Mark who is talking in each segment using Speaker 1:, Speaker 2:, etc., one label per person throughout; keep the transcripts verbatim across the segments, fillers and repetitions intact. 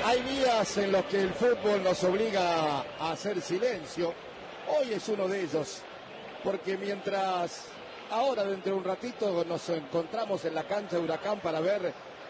Speaker 1: Hay días en los que el fútbol nos obliga a hacer silencio. Hoy es uno de ellos, porque mientras ahora dentro de un ratito nos encontramos en la cancha de Huracán para ver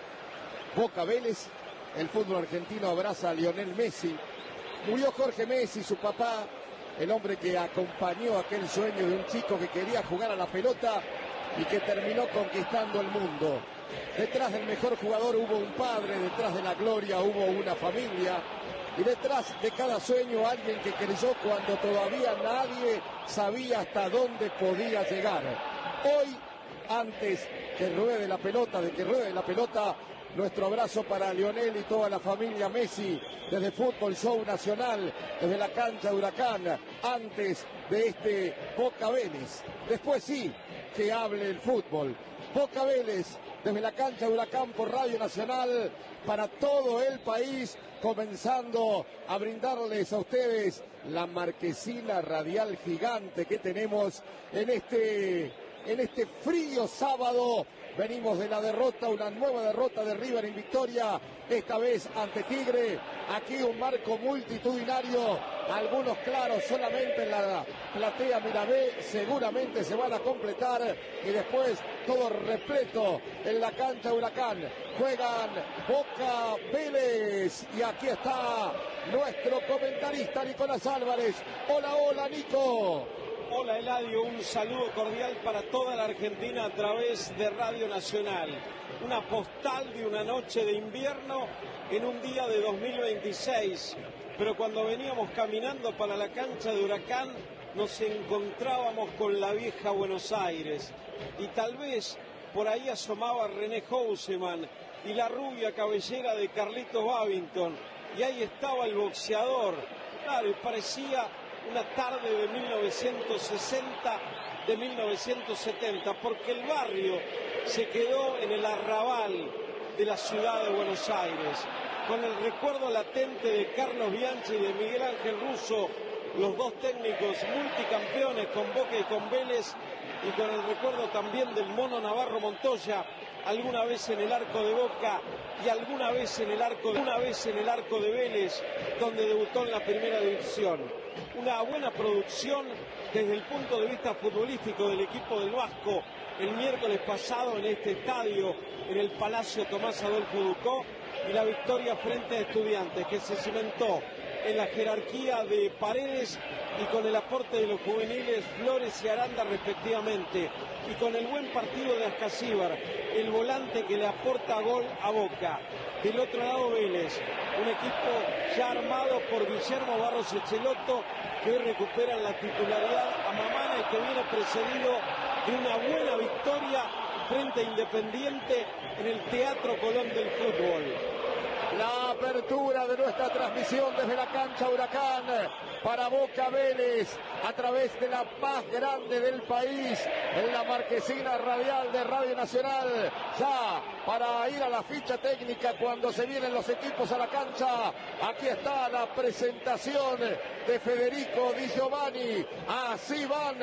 Speaker 1: Boca Vélez, el fútbol argentino abraza a Lionel Messi. Murió Jorge Messi, su papá, el hombre que acompañó aquel sueño de un chico que quería jugar a la pelota y que terminó conquistando el mundo. Detrás del mejor jugador hubo un padre, detrás de la gloria hubo una familia, y detrás de cada sueño alguien que creyó cuando todavía nadie sabía hasta dónde podía llegar. Hoy, antes que ruede la pelota, de que ruede la pelota, nuestro abrazo para Lionel y toda la familia Messi, desde Fútbol Show Nacional, desde la cancha de Huracán, antes de este Boca Vélez. Después sí, que hable el fútbol. Boca Vélez, desde la cancha de Huracán por Radio Nacional, para todo el país, comenzando a brindarles a ustedes la marquesina radial gigante que tenemos en este, en este frío sábado. Venimos de la derrota, una nueva derrota de River en Victoria, esta vez ante Tigre. Aquí un marco multitudinario, algunos claros solamente en la platea Mirabé, seguramente se van a completar, y después todo repleto en la cancha Huracán. Juegan Boca Vélez, y aquí está nuestro comentarista Nicolás Álvarez. Hola, hola, Nico.
Speaker 2: Hola Eladio, un saludo cordial para toda la Argentina a través de Radio Nacional. Una postal de una noche de invierno en un día de dos mil veintiséis. Pero cuando veníamos caminando para la cancha de Huracán nos encontrábamos con la vieja Buenos Aires. Y tal vez por ahí asomaba René Houseman y la rubia cabellera de Carlitos Babington. Y ahí estaba el boxeador. Claro, y parecía una tarde de mil novecientos sesenta, de mil novecientos setenta, porque el barrio se quedó en el arrabal de la ciudad de Buenos Aires, con el recuerdo latente de Carlos Bianchi y de Miguel Ángel Russo, los dos técnicos multicampeones con Boca y con Vélez, y con el recuerdo también del Mono Navarro Montoya, alguna vez en el arco de Boca y alguna vez en el arco de, una vez en el arco de Vélez, donde debutó en la primera división. Una buena producción desde el punto de vista futbolístico del equipo del Vasco el miércoles pasado en este estadio, en el Palacio Tomás Adolfo Ducó, y la victoria frente a Estudiantes, que se cimentó en la jerarquía de Paredes y con el aporte de los juveniles Flores y Aranda respectivamente, y con el buen partido de Ascasíbar, el volante que le aporta gol a Boca. Del otro lado Vélez, un equipo ya armado por Guillermo Barros Echelotto, que hoy recupera la titularidad a Mamana y que viene precedido de una buena victoria frente a Independiente en el Teatro Colón del fútbol.
Speaker 1: La apertura de nuestra transmisión desde la cancha Huracán para Boca Vélez a través de la más grande del país, en la marquesina radial de Radio Nacional, ya para ir a la ficha técnica cuando se vienen los equipos a la cancha. Aquí está la presentación de Federico Di Giovanni. Así van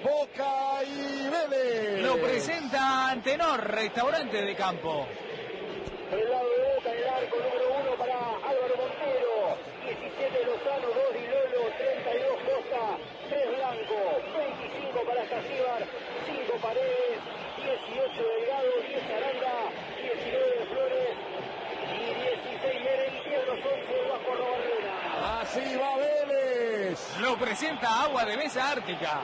Speaker 1: Boca y Vélez.
Speaker 3: Lo presenta Antenor, restaurante de campo.
Speaker 4: Por el lado de Boca, el arco número uno para Álvaro Montero, diecisiete Lozano, dos Di Lolo, treinta y dos Costa, tres Blanco, veinticinco para Ascasíbar, cinco Paredes, dieciocho Delgado, diez Aranda, diecinueve Flores y dieciséis Merentiel, los once de Vasco Arrobarrena.
Speaker 1: Así va Vélez.
Speaker 3: Lo presenta Agua de Mesa Ártica.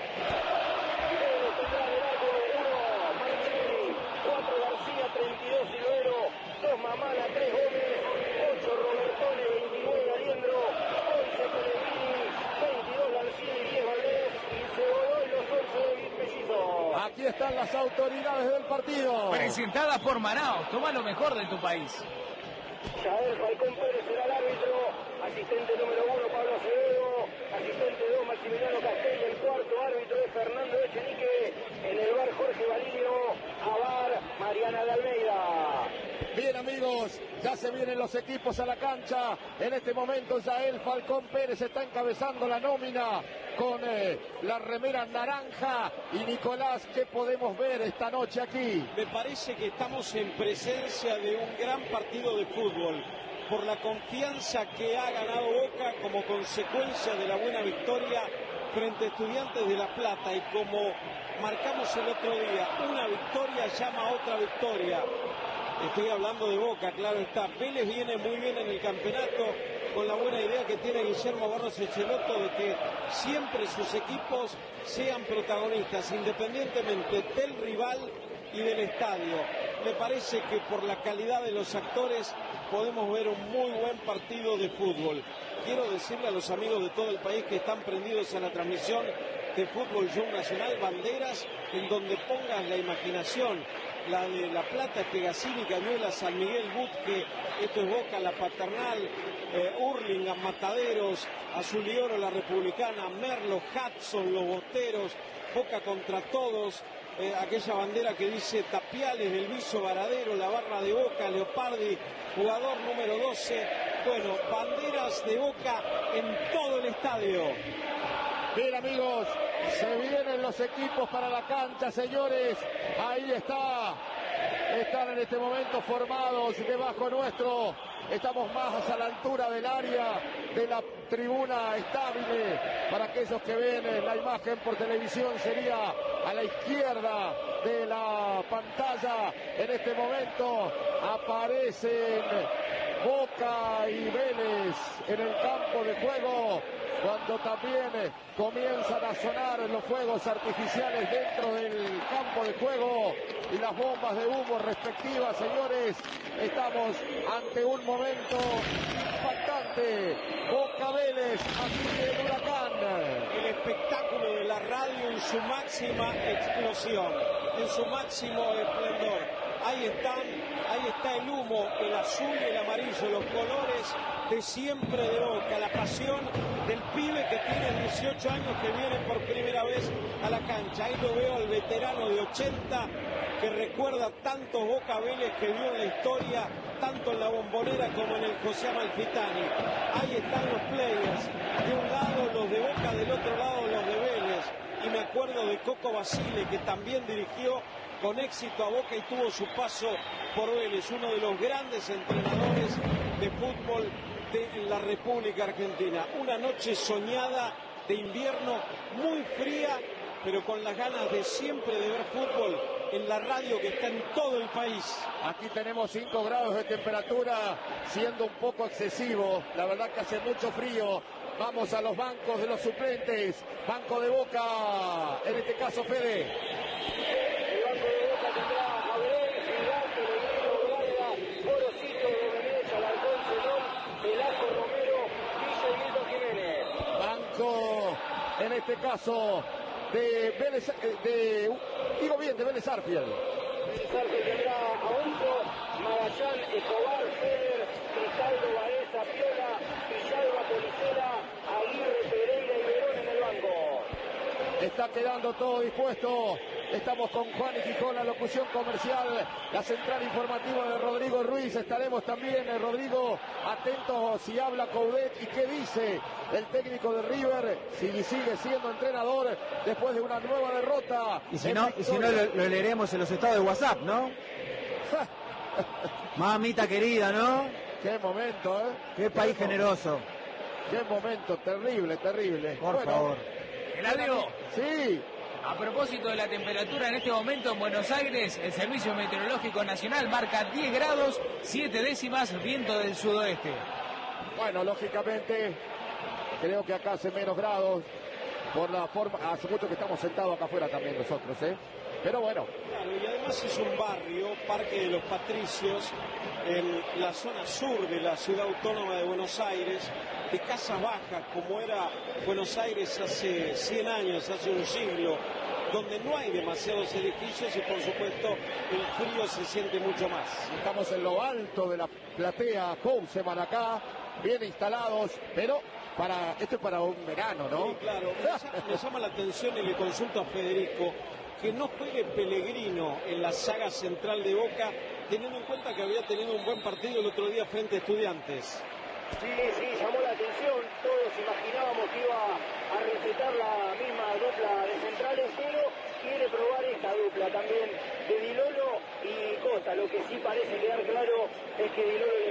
Speaker 4: treinta y dos Silvero, dos Mamana, tres Gómez, ocho Robertone, veintinueve Aliendro, once Pellegrini, veintidós Lancini, diez Valdés y se voló en los once de Pellizo.
Speaker 1: Aquí están las autoridades del partido.
Speaker 3: Presentadas por Manaos, toma lo mejor de tu país.
Speaker 4: Yael Falcón Pérez será el árbitro, asistente número uno Pablo Acevedo, asistente dos Maximiliano Castelli, el cuarto árbitro es Fernando Echenique, en el bar Jorge Balino, a bar Mariana de Almeida.
Speaker 1: Bien amigos, ya se vienen los equipos a la cancha. En este momento Yael Falcón Pérez está encabezando la nómina con eh, la remera naranja. Y Nicolás, ¿qué podemos ver esta noche aquí?
Speaker 2: Me parece que estamos en presencia de un gran partido de fútbol. por la confianza que ha ganado Boca como consecuencia de la buena victoria frente a Estudiantes de La Plata, y como marcamos el otro día, una victoria llama a otra victoria. Estoy hablando de Boca, claro está. Vélez viene muy bien en el campeonato, con la buena idea que tiene Guillermo Barros Echelotto de que siempre sus equipos sean protagonistas, independientemente del rival y del estadio. Me parece que por la calidad de los actores podemos ver un muy buen partido de fútbol. Quiero decirle a los amigos de todo el país que están prendidos a la transmisión de Fútbol Young Nacional, banderas en donde pongas la imaginación. La de La Plata, Pegasini, Cañuelas, San Miguel, Butque, esto es Boca, La Paternal, eh, Hurlingham, Mataderos, Azul y Oro, La Republicana, Merlo, Hudson, Los Bosteros, Boca contra todos, eh, aquella bandera que dice Tapiales, El Viso, Varadero, la barra de Boca, Leopardi, jugador número doce. Bueno, banderas de Boca en todo el estadio.
Speaker 1: Bien, amigos, se vienen los equipos para la cancha, señores. Ahí está. Están en este momento formados debajo nuestro. Estamos más a la altura del área de la tribuna estable. Para aquellos que ven la imagen por televisión, sería a la izquierda de la pantalla. En este momento aparecen Boca y Vélez en el campo de juego, cuando también comienzan a sonar los fuegos artificiales dentro del campo de juego y las bombas de humo respectivas. Señores, estamos ante un momento impactante. Boca Vélez, aquí en Huracán.
Speaker 2: El espectáculo de la radio en su máxima explosión, en su máximo esplendor. Ahí están, ahí está el humo, el azul y el amarillo, los colores de siempre de Boca, la pasión del pibe que tiene dieciocho años, que viene por primera vez a la cancha. Ahí lo veo al veterano de ochenta, que recuerda tantos Boca Vélez que vio en la historia, tanto en la Bombonera como en el José Amalfitani. Ahí están los players, de un lado los de Boca, del otro lado los de Vélez. Y me acuerdo de Coco Basile, que también dirigió con éxito a Boca y tuvo su paso por Vélez, uno de los grandes entrenadores de fútbol de la República Argentina. Una noche soñada de invierno, muy fría, pero con las ganas de siempre de ver fútbol en la radio que está en todo el país.
Speaker 1: Aquí tenemos cinco grados de temperatura, siendo un poco excesivo. La verdad que hace mucho frío. Vamos a los bancos de los suplentes. Banco de Boca, en este caso Fede.
Speaker 4: El banco de Boca tendrá a Abreu, Gigante, Leguero, Braga, Gorosito, Domenech, Alarcón, Zenón, Velasco, Romero, Villa y Milton Jiménez.
Speaker 1: Banco, en este caso, de Vélez, de, digo bien, de Vélez Arfield.
Speaker 4: Vélez Arfield tendrá a Unzo, Magallán, Escobar, Feder, Cristaldo, Baeza, Piola, Villalba, Policela, Aguirre, Pereira y Verón en el banco.
Speaker 1: Está quedando todo dispuesto. Estamos con Juan y Gijón, la locución comercial, la central informativa de Rodrigo Ruiz. Estaremos también, eh, Rodrigo, atentos si habla Coudet y qué dice el técnico de River, si sigue siendo entrenador después de una nueva derrota.
Speaker 3: Y si no, y si no lo, lo leeremos en los estados de WhatsApp, ¿no? Mamita querida, ¿no?
Speaker 1: Qué momento, ¿eh?
Speaker 3: Qué país
Speaker 1: Qué
Speaker 3: generoso.
Speaker 1: Qué momento, terrible, terrible.
Speaker 3: Por
Speaker 1: bueno,
Speaker 3: favor.
Speaker 5: Eladio,
Speaker 1: Sí.
Speaker 5: a propósito de la temperatura en este momento en Buenos Aires, el Servicio Meteorológico Nacional marca diez grados, siete décimas, viento del sudoeste.
Speaker 1: Bueno, lógicamente, creo que acá hace menos grados, por la forma, hace mucho que estamos sentados acá afuera también nosotros, ¿eh? Pero bueno.
Speaker 2: Claro, y además es un barrio, Parque de los Patricios, en la zona sur de la ciudad autónoma de Buenos Aires, de casas bajas, como era Buenos Aires hace cien años, hace un siglo, donde no hay demasiados edificios y por supuesto el frío se siente mucho más.
Speaker 1: Estamos en lo alto de la platea Couseman acá, bien instalados, pero para esto es para un verano, ¿no?
Speaker 2: Sí, claro. Me llama, me llama la atención y le consulto a Federico que no juegue Pellegrino en la saga central de Boca, teniendo en cuenta que había tenido un buen partido el otro día frente a Estudiantes.
Speaker 4: Sí, sí, llamó la atención. Todos imaginábamos que iba a recetar la misma dupla de centrales, pero quiere probar esta dupla también de Di Lolo y Costa. Lo que sí parece quedar claro es que Di Lolo le ganó el puesto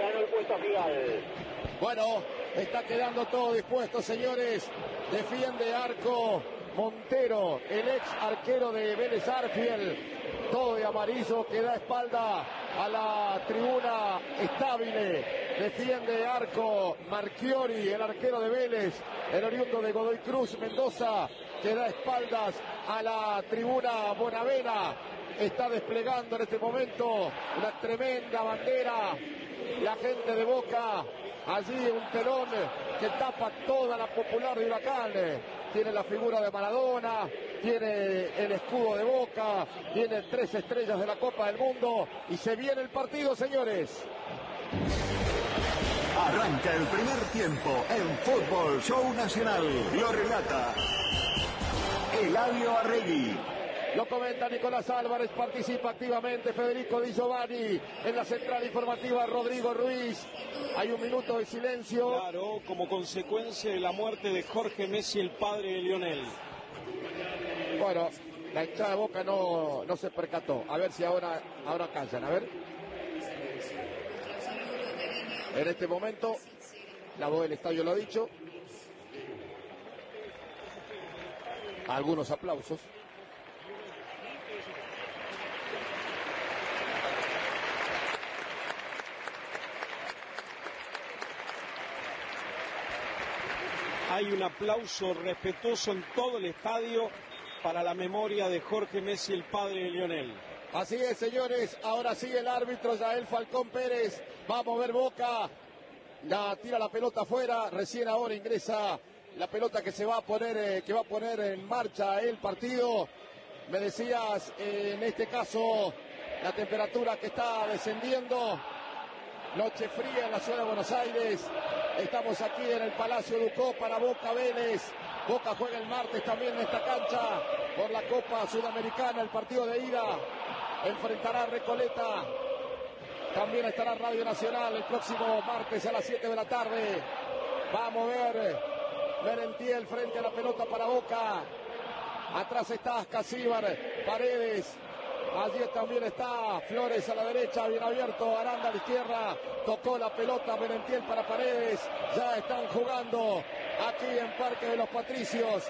Speaker 4: Junto a Figal.
Speaker 1: Bueno, está quedando todo dispuesto, señores. Defiende arco Montero, el ex arquero de Vélez Arfiel. Todo de amarillo, que da espalda a la tribuna estable. Defiende arco Marchiori, el arquero de Vélez, el oriundo de Godoy Cruz, Mendoza, que da espaldas a la tribuna Bonavena. Está desplegando en este momento una tremenda bandera. La gente de Boca, allí un telón que tapa toda la popular de Huracán. Tiene la figura de Maradona, tiene el escudo de Boca, tiene tres estrellas de la Copa del Mundo y se viene el partido, señores.
Speaker 6: Arranca el primer tiempo en Fútbol Show Nacional. Lo relata Eladio Arregui.
Speaker 1: Lo comenta Nicolás Álvarez, participa activamente Federico Di Giovanni, en la central informativa Rodrigo Ruiz. Hay un minuto de silencio.
Speaker 2: Claro, como consecuencia de la muerte de Jorge Messi, el padre de Lionel.
Speaker 1: Bueno, la hinchada de Boca no, no se percató. A ver si ahora, ahora callan, a ver. En este momento, la voz del estadio lo ha dicho. Algunos aplausos.
Speaker 2: Hay un aplauso respetuoso en todo el estadio para la memoria de Jorge Messi, el padre de Lionel.
Speaker 1: Así es, señores, ahora sí el árbitro Yael Falcón Pérez va a mover Boca, la tira la pelota afuera, recién ahora ingresa la pelota que se va a poner, eh, que va a poner en marcha el partido. Me decías, eh, en este caso, la temperatura que está descendiendo, noche fría en la ciudad de Buenos Aires. Estamos aquí en el Palacio Ducó para Boca Vélez. Boca juega el martes también en esta cancha por la Copa Sudamericana, el partido de ida. Enfrentará a Recoleta. También estará Radio Nacional el próximo martes a las siete de la tarde. Va a mover Merentiel frente a la pelota para Boca. Atrás está Ascasíbar, Paredes. Allí también está Flores a la derecha, bien abierto, Aranda a la izquierda, tocó la pelota Merentiel para Paredes, ya están jugando aquí en Parque de los Patricios,